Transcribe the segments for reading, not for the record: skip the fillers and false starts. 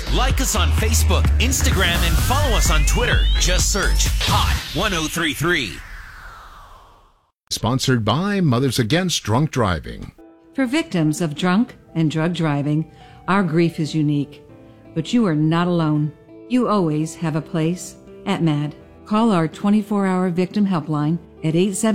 Like us on Facebook, Instagram, and follow us on Twitter. Just search Hot 1033. Sponsored by Mothers Against Drunk Driving. For victims of drunk and drug driving, our grief is unique. But you are not alone. You always have a place at MAD. Call our 24-hour victim helpline at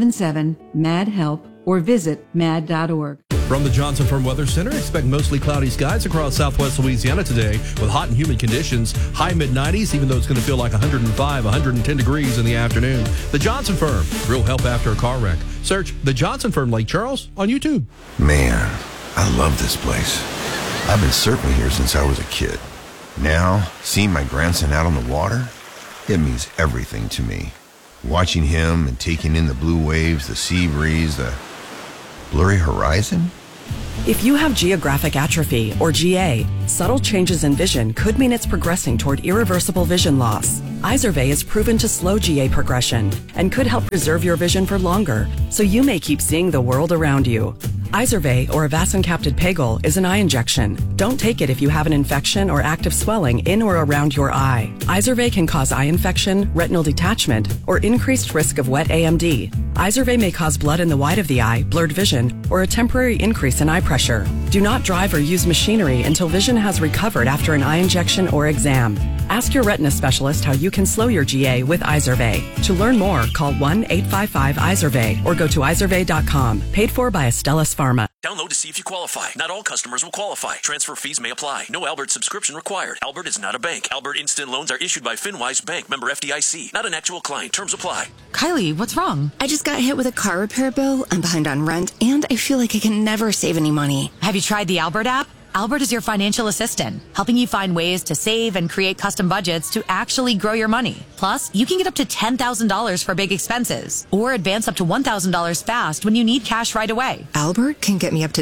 877-MAD-HELP or visit mad.org. From the Johnson Firm Weather Center, expect mostly cloudy skies across southwest Louisiana today with hot and humid conditions. High mid-90s, even though it's going to feel like 105, 110 degrees in the afternoon. The Johnson Firm, real help after a car wreck. Search The Johnson Firm Lake Charles on YouTube. Man, I love this place. I've been surfing here since I was a kid. Now, seeing my grandson out on the water, it means everything to me. Watching him and taking in the blue waves, the sea breeze, the blurry horizon. If you have geographic atrophy, or GA, subtle changes in vision could mean it's progressing toward irreversible vision loss. Izervay is proven to slow GA progression and could help preserve your vision for longer, so you may keep seeing the world around you. Izervay, or avacincaptad pegol, is an eye injection. Don't take it if you have an infection or active swelling in or around your eye. Izervay can cause eye infection, retinal detachment, or increased risk of wet AMD. Izervay may cause blood in the white of the eye, blurred vision, or a temporary increase in eye pressure. Do not drive or use machinery until vision has recovered after an eye injection or exam. Ask your retina specialist how you can slow your GA with Izervay. To learn more, call 1-855-IZERVAY or go to izervay.com. Paid for by Astellas Pharma. Download to see if you qualify. Not all customers will qualify. Transfer fees may apply. No Albert subscription required. Albert is not a bank. Albert Instant Loans are issued by FinWise Bank, member FDIC. Not an actual client. Terms apply. Kylie, what's wrong? I just got hit with a car repair bill. I'm behind on rent, and I feel like I can never save any money. Have you tried the Albert app? Albert is your financial assistant, helping you find ways to save and create custom budgets to actually grow your money. Plus, you can get up to $10,000 for big expenses or advance up to $1,000 fast when you need cash right away. Albert can get me up to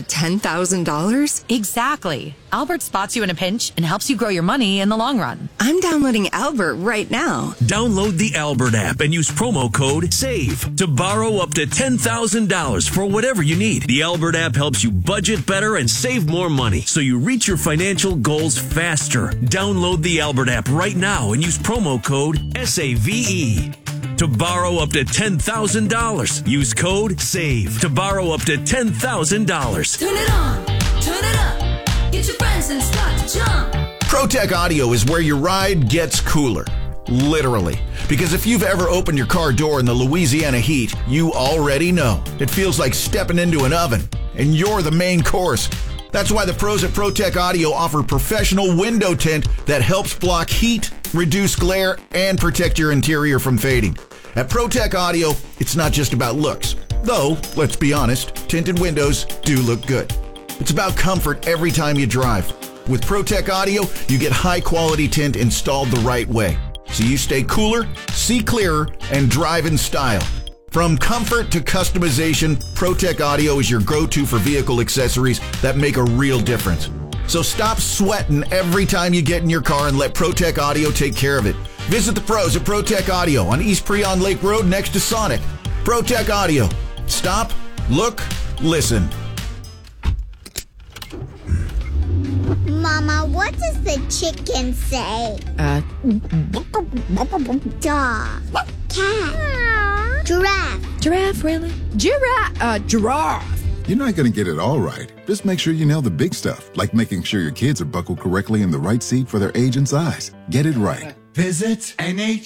$10,000? Exactly. Albert spots you in a pinch and helps you grow your money in the long run. I'm downloading Albert right now. Download the Albert app and use promo code SAVE to borrow up to $10,000 for whatever you need. The Albert app helps you budget better and save more money so you reach your financial goals faster. Download the Albert app right now and use promo code SAVE to borrow up to $10,000. Use code SAVE to borrow up to $10,000. Turn it on, turn it up. Get your friends and start to jump. ProTech Audio is where your ride gets cooler. Literally. Because if you've ever opened your car door in the Louisiana heat, you already know. It feels like stepping into an oven, and you're the main course. That's why the pros at ProTech Audio offer professional window tint that helps block heat, reduce glare, and protect your interior from fading. At ProTech Audio, it's not just about looks. Though, let's be honest, tinted windows do look good. It's about comfort every time you drive. With ProTech Audio, you get high-quality tint installed the right way, so you stay cooler, see clearer, and drive in style. From comfort to customization, ProTech Audio is your go-to for vehicle accessories that make a real difference. So stop sweating every time you get in your car and let ProTech Audio take care of it. Visit the pros at ProTech Audio on East Preon Lake Road next to Sonic. ProTech Audio. Stop, look, listen. Mama, what does the chicken say? Dog. Cat. Giraffe. Giraffe, really? Giraffe. You're not going to get it all right. Just make sure you nail the big stuff, like making sure your kids are buckled correctly in the right seat for their age and size. Get it right. Visit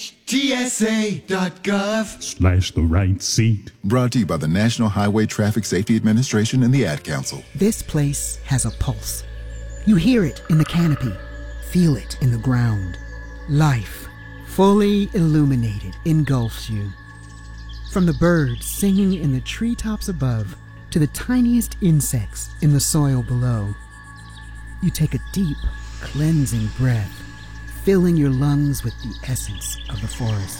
NHTSA.gov/the right seat. Brought to you by the National Highway Traffic Safety Administration and the Ad Council. This place has a pulse. You hear it in the canopy, feel it in the ground. Life, fully illuminated, engulfs you. From the birds singing in the treetops above to the tiniest insects in the soil below, you take a deep, cleansing breath, filling your lungs with the essence of the forest.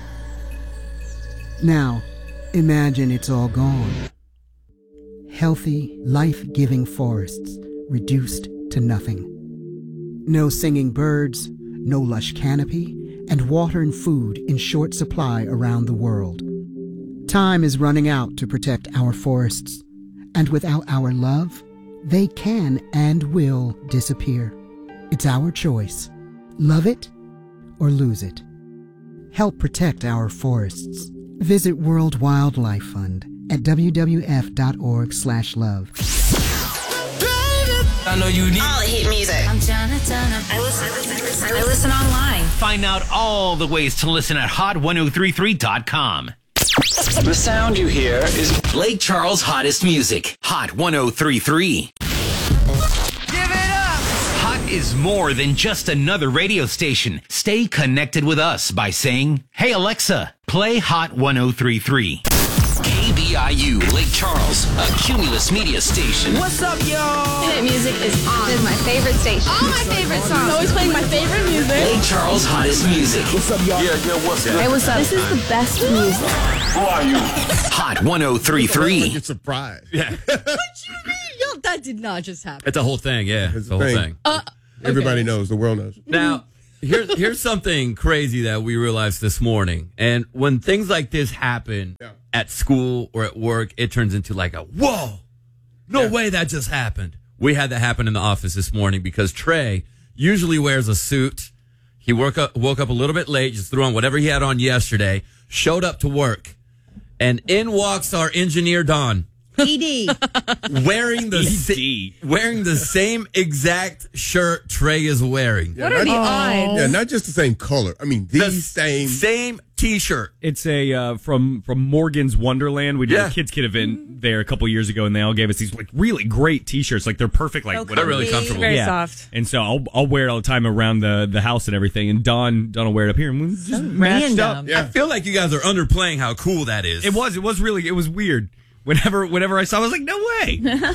Now, imagine it's all gone. Healthy, life-giving forests reduced to nothing. No singing birds, no lush canopy, and water and food in short supply around the world. Time is running out to protect our forests, and without our love, they can and will disappear. It's our choice. Love it or lose it. Help protect our forests. Visit World Wildlife Fund at WWF.org/love. I know you need all the hit music. I'm trying to turn up. I listen online. Find out all the ways to listen at hot1033.com. The sound you hear is Lake Charles' hottest music. Hot 1033. Give it up! Hot is more than just another radio station. Stay connected with us by saying, "Hey Alexa, play Hot 1033." KBIU Lake Charles, a Cumulus media station. What's up, y'all? Hit music is on. This is my favorite station. All my favorite songs. It's always playing my favorite music. Lake Charles' hottest music. What's up, y'all? Yeah, what's up? Hey, what's up? This is the best music. Who are you? Hot 1033. You're surprised. Yeah. What you mean? Yo, that did not just happen. It's a whole thing, yeah. It's a whole thing. Everybody knows. The world knows. Now, here's something crazy that we realized this morning. And when things like this happen at school or at work, it turns into like a, whoa, no way that just happened. We had that happen in the office this morning because Trey usually wears a suit. He woke up a little bit late, just threw on whatever he had on yesterday, showed up to work, and in walks our engineer, Don. ED. Wearing the same exact shirt Trey is wearing. What are the odds? Yeah, not just the same color. I mean, the same T-shirt. It's a from Morgan's Wonderland. We did a Kids Kid event there a couple years ago, and they all gave us these like really great T-shirts. Like they're perfect, like they're really comfortable, very soft. And so I'll wear it all the time around the house and everything. And Don will wear it up here, and we just matched up. I feel like you guys are underplaying how cool that is. It was weird. Whenever I saw, I was like, no way.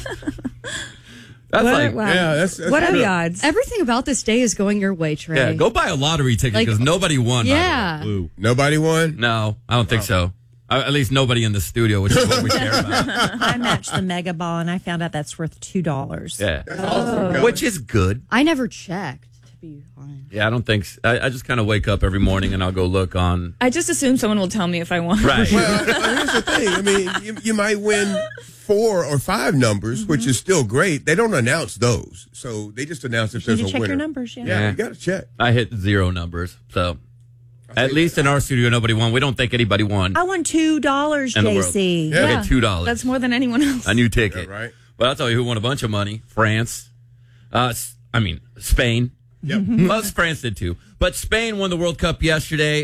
That's what are the odds? Everything about this day is going your way, Trey. Yeah, go buy a lottery ticket because nobody won. Yeah. Nobody won? No, I don't think so. At least nobody in the studio, which is what we care about. I matched the Mega Ball, and I found out that's worth $2. Yeah. Which is good. I never checked, to be honest. Yeah, I don't think so. I just kind of wake up every morning and I'll go look on. I just assume someone will tell me if I won. Right. Well, here's the thing. I mean, you might win 4 or 5 numbers, which is still great. They don't announce those. So they just announce if there's a winner. Check your numbers, Yeah, you got to check. I hit 0 numbers. So at least in our studio, nobody won. We don't think anybody won. I won $2, JC. Yeah. Okay, $2. That's more than anyone else. A new ticket. Yeah, right. But I'll tell you who won a bunch of money. France. Spain. Yep. Most France did too. But Spain won the World Cup yesterday,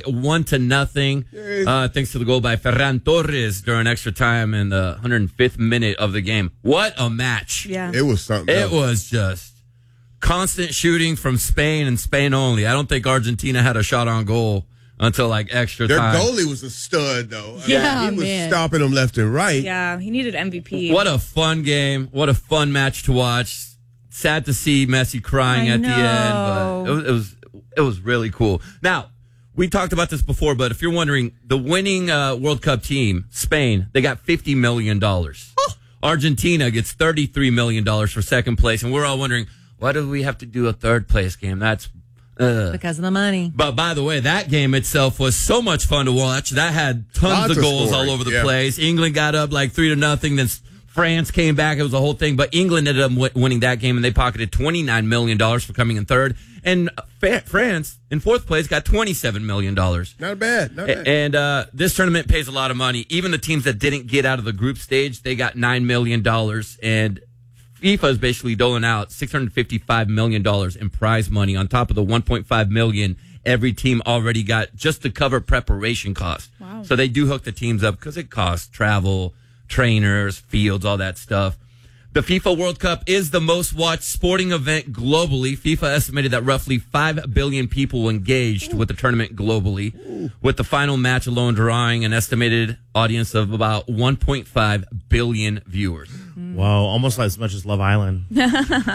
1-0. Thanks to the goal by Ferran Torres during extra time in the 105th minute of the game. What a match. Yeah. It was something It else. was just constant shooting from Spain and Spain only. I don't think Argentina had a shot on goal until like extra time. Their goalie was a stud, though. He was man. stopping them left and right. Yeah, he needed MVP. What a fun game. What a fun match to watch. Sad to see Messi crying at the end, but it was really cool. Now, we talked about this before, but if you're wondering, the winning World Cup team, Spain, they got $50 million. Argentina gets $33 million for second place, and we're all wondering, why do we have to do a third place game? That's because of the money. But by the way, that game itself was so much fun to watch. That had tons of goals scoring. all over the place. England got up like 3-0, then France came back. It was a whole thing. But England ended up winning that game, and they pocketed $29 million for coming in third. And France, in fourth place, got $27 million. Not bad. And this tournament pays a lot of money. Even the teams that didn't get out of the group stage, they got $9 million. And FIFA is basically doling out $655 million in prize money on top of the $1.5 million every team already got just to cover preparation costs. Wow. So they do hook the teams up because it costs travel, trainers, fields, all that stuff. The FIFA World Cup is the most watched sporting event globally. FIFA estimated that roughly 5 billion people engaged with the tournament globally, with the final match alone drawing an estimated audience of about 1.5 billion viewers. Wow, almost as much as Love Island. Yeah,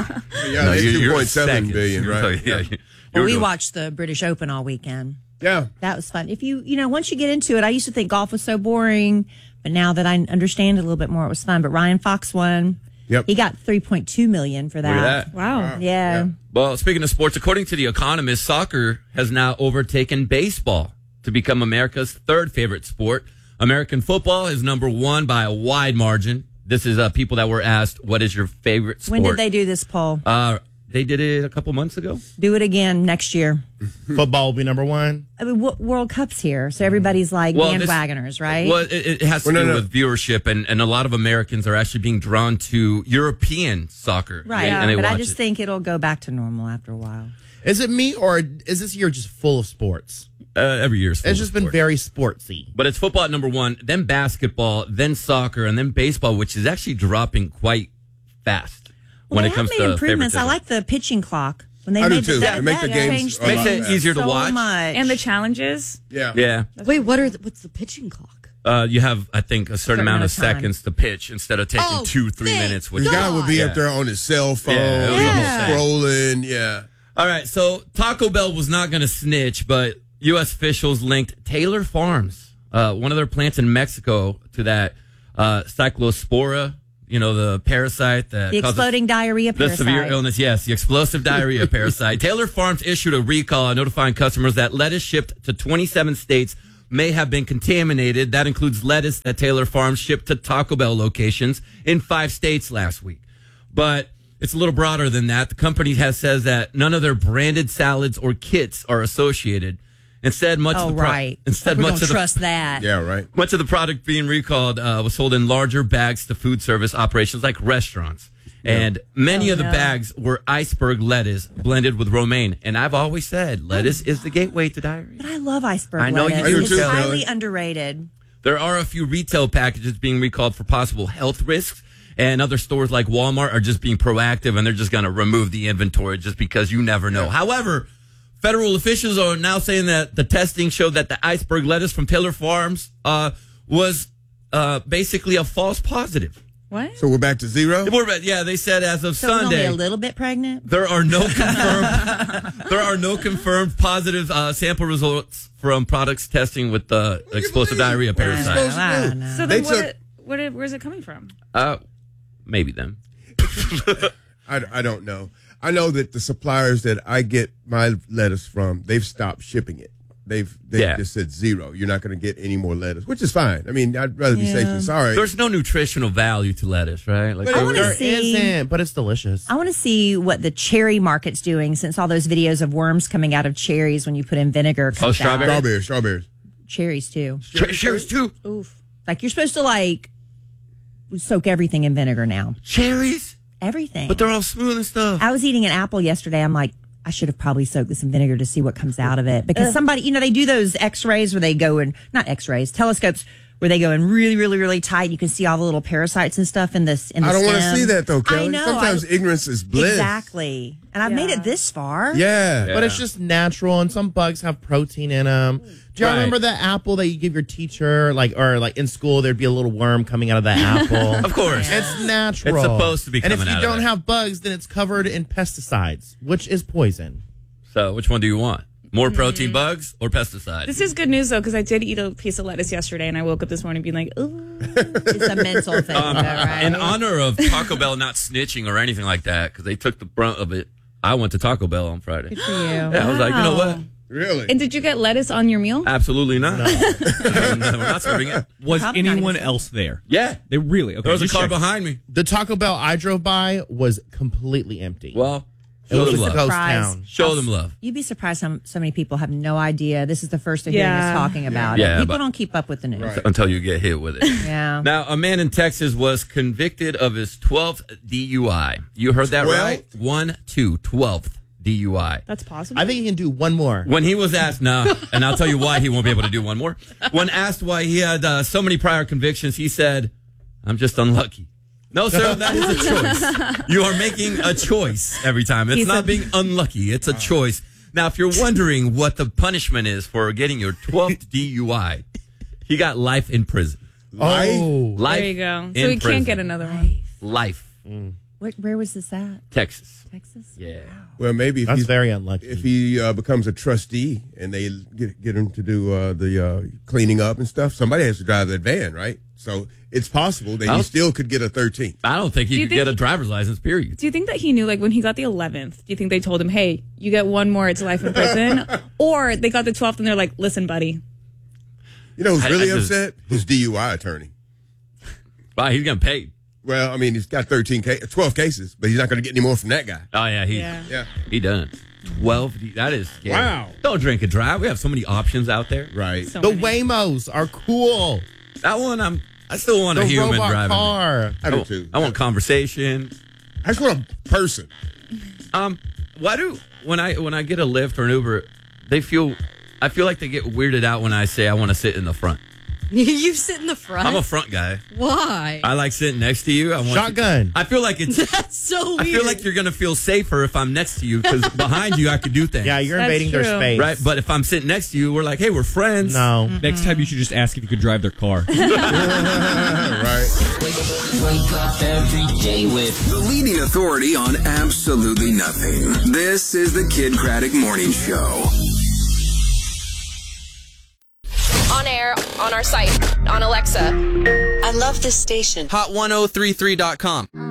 No, they you're 2.7 billion, right? Yeah. Well, we watched the British Open all weekend. Yeah. That was fun. If once you get into it, I used to think golf was so boring, but now that I understand it a little bit more, it was fun. But Ryan Fox won. Yep. He got $3.2 million for that. Look at that. Wow. Yeah. Well, speaking of sports, according to The Economist, soccer has now overtaken baseball to become America's third favorite sport. American football is number 1 by a wide margin. This is people that were asked, what is your favorite sport? When did they do this poll? They did it a couple months ago. Do it again next year. Football will be number one. I mean, World Cup's here, so everybody's like bandwagoners, right? Well, it has to do with viewership, and a lot of Americans are actually being drawn to European soccer. Right, and they but I watch just think it'll go back to normal after a while. Is it me, or is this year just full of sports? Every year. It's just been very sportsy. But it's football at number one, then basketball, then soccer, and then baseball, which is actually dropping quite fast when it comes to improvements. favoritism. I like the pitching clock. When they I do made too. that, It make the games changed a lot Makes it better. easier to so watch. much. And the challenges. Yeah. Wait, what's the pitching clock? You have, I think, a certain amount of time. seconds to pitch instead of taking 2-3 minutes. The guy would be up there on his cell phone, scrolling. Yeah. All right, so Taco Bell was not going to snitch, but U.S. officials linked Taylor Farms, one of their plants in Mexico, to that cyclospora, the parasite that The causes exploding diarrhea the parasite. severe illness. Yes, the explosive diarrhea parasite. Taylor Farms issued a recall notifying customers that lettuce shipped to 27 states may have been contaminated. That includes lettuce that Taylor Farms shipped to Taco Bell locations in 5 states last week. But it's a little broader than that. The company says that none of their branded salads or kits are associated. Instead, much of the trust that. Yeah, right. Much of the product being recalled was sold in larger bags to food service operations like restaurants. And many of the bags were iceberg lettuce blended with romaine. And I've always said lettuce is the gateway to diarrhea. But I love iceberg I know lettuce. you do It's too, highly Kelly. underrated. There are a few retail packages being recalled for possible health risks. And other stores like Walmart are just being proactive, and they're just going to remove the inventory just because you never know. However, federal officials are now saying that the testing showed that the iceberg lettuce from Taylor Farms was basically a false positive. What? So we're back to zero? They said as of So it's only Sunday, a little bit pregnant? there are no confirmed positive sample results from products testing with the explosive diarrhea parasite. So then where's it coming from? Maybe them. I don't know. I know that the suppliers that I get my lettuce from, they've stopped shipping it. They've just said zero. You're not going to get any more lettuce, which is fine. I mean, I'd rather be safe than sorry. There's no nutritional value to lettuce, right? Like There isn't, but it's delicious. I want to see what the cherry market's doing since all those videos of worms coming out of cherries when you put in vinegar. Strawberries. Cherries too. Cherries too. Oof. Like you're supposed to soak everything in vinegar now. Cherries? Everything. But they're all smooth and stuff. I was eating an apple yesterday. I'm like, I should have probably soaked this in vinegar to see what comes out of it. Because somebody, they do those x-rays where they go in, not x-rays, telescopes where they go in really, really, really tight. You can see all the little parasites and stuff in the I don't want to see that though, Kelly. I know. Sometimes ignorance is bliss. Exactly. And I've made it this far. Yeah. But it's just natural, and some bugs have protein in them. Do you remember the apple that you give your teacher, or in school, there'd be a little worm coming out of the apple? Of course. It's natural. It's supposed to be And coming if out you of don't there. have bugs, then it's covered in pesticides, which is poison. So which one do you want? More protein bugs or pesticides? This is good news, though, because I did eat a piece of lettuce yesterday, and I woke up this morning being like, ooh. It's a mental thing, right? In honor of Taco Bell not snitching or anything like that, because they took the brunt of it, I went to Taco Bell on Friday. Good for you. Yeah, I was like, you know what? Really? And did you get lettuce on your meal? Absolutely not. No, we're not serving it. Was Probably not anyone even- else there? Yeah. They really? Okay. There was a just car check. behind me. The Taco Bell I drove by was completely empty. Well, it was them a love. ghost Surprise. town. Show them love. You'd be surprised how so many people have no idea. This is the first they're hearing us talking about Yeah, it. People but- don't keep up with the news. Until you get hit with it. Yeah. Now, a man in Texas was convicted of his 12th DUI. You heard that 12th? right? 12th DUI. That's possible. I think he can do one more. When he was asked, and I'll tell you why he won't be able to do one more. When asked why he had so many prior convictions, he said, "I'm just unlucky." No, sir, that is a choice. You are making a choice every time. It's not being unlucky. It's a choice. Now, if you're wondering what the punishment is for getting your 12th DUI, he got life in prison. Life There you go. So in we prison. can't get another one. Life. Where was this at? Texas. Texas? Yeah. Well, maybe if That's he's very unlucky. If he becomes a trustee and they get him to do the cleaning up and stuff, somebody has to drive that van, right? So it's possible that he still could get a 13th. I don't think he could get a driver's license, period. Do you think that he knew, when he got the 11th, do you think they told him, hey, you get one more, it's life in prison? Or they got the 12th and they're like, listen, buddy. You know who's really I just- upset? His DUI attorney. Wow, he's getting paid. Well, I mean, he's got 12 cases, but he's not going to get any more from that guy. Oh, yeah. He done. 12. That is scary. Wow. Don't drink and drive. We have so many options out there. Right. The Waymos are cool. That one, I still want a human robot driving. car. I do too. I want conversation. I just want a person. Why do when I get a Lyft or an Uber, I feel like they get weirded out when I say I want to sit in the front. You sit in the front? I'm a front guy. Why? I like sitting next to you. I want Shotgun. I feel like it's That's so weird. I feel like you're gonna feel safer if I'm next to you because behind you I could do things. Yeah, you're invading their space. Right, but if I'm sitting next to you, we're like, hey, we're friends. No. Next time you should just ask if you could drive their car. Right. Wake up every day with the leading authority on absolutely nothing. This is the Kid Craddock Morning Show. On air, on our site, on Alexa. I love this station. Hot1033.com.